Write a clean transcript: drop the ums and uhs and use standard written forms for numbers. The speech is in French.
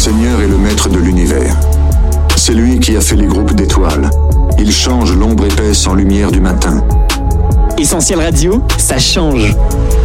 Seigneur est le maître de l'univers. C'est lui qui a fait les groupes d'étoiles. Il change l'ombre épaisse en lumière du matin. Essentiel Radio, ça change.